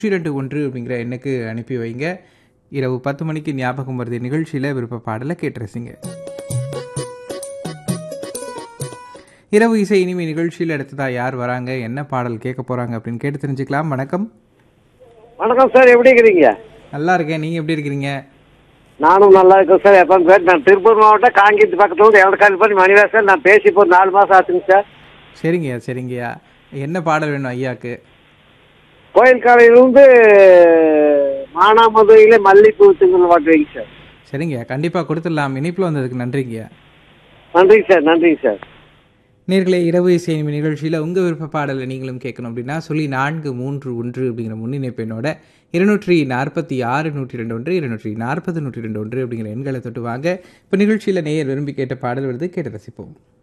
121 அப்படிங்கிற எண்ணுக்கு அனுப்பி வைங்க. இரவு 10 மணிக்கு ஞாபகம் வருது நிகழ்ச்சியில் விருப்ப பாடலை கேட்டு ரசிங்க. இரவு இசை இனிமை நிகழ்ச்சியில் அடுத்ததா யார் வராங்க, என்ன பாடல் கேட்க போறாங்க அப்படின்னு கேட்டு தெரிஞ்சுக்கலாம். வணக்கம். வணக்கம் சார், எப்படி இருக்கிறீங்க? நல்லா இருக்கேன், நீங்க எப்படி இருக்கிறீங்க? நானும் நல்லா இருக்கேன் சார். எப்போ பேர் நான் திருப்பூர் மாவட்டம் காங்கேயத்து பக்கத்துல இருந்து எலக்கால்பட்டி மணிவாசன். நான் பேசி இப்போ 4 மாசம் ஆச்சுங்க சார். சரிங்கய்யா சரிங்கய்யா, என்ன பாடல் வேணும் ஐயாக்கு? கோயில் காலையிலிருந்து மானாமதுரையில மல்லிப்பூ திங்கள் பாட்டு வைங்க சார். சரிங்கய்யா, கண்டிப்பாக கொடுத்துடலாம். இணைப்பில் வந்ததுக்கு நன்றிங்கய்யா. நன்றிங்க சார், நன்றிங்க சார். நேர்களே, இரவு இசை நிகழ்ச்சியில் உங்கள் விருப்ப பாடலை நீங்களும் கேட்கணும் அப்படின்னா 431 அப்படிங்கிற முன்னிணைப்பு எண்ணோட 246 102 240 102 அப்படிங்கிற எண்களை தொட்டு வாங்க. இப்போ நிகழ்ச்சியில் நேயர் விரும்பி கேட்ட பாடல் வருது, கேட்டு ரசிப்போம்.